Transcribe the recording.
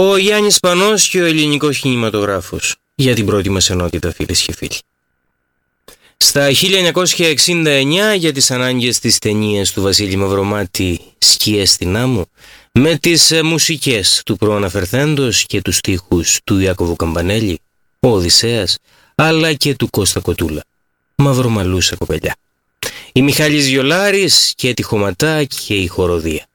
Ο Γιάννης Πανός και ο ελληνικός κινηματογράφος, για την πρώτη μας ενότητα, φίλες και φίλοι. Στα 1969, για τις ανάγκες της ταινίας του Βασίλη Μαυρομάτη «Σκιές στην άμμο», με τις μουσικές του προαναφερθέντος και τους στίχους του Ιάκωβου Καμπανέλη, ο Οδυσσέας, αλλά και του Κώστα Κοτούλα, «Μαυρομαλούσα κοπελιά», η Μιχάλης Γιολάρης και τη Χωματά και η Χοροδία.